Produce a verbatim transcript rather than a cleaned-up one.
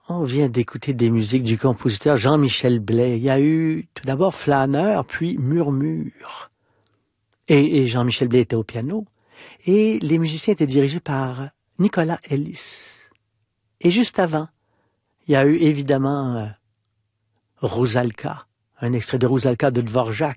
On vient d'écouter des musiques du compositeur Jean-Michel Blais. Il y a eu tout d'abord Flâneur, puis Murmure. Et, et Jean-Michel Blais était au piano. Et les musiciens étaient dirigés par Nicolas Ellis. Et juste avant, il y a eu évidemment euh, Rusalka, un extrait de Rusalka de Dvorak.